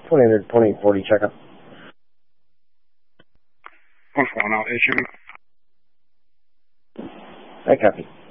2000, 2840 checkup. What's going on, issue? I copy.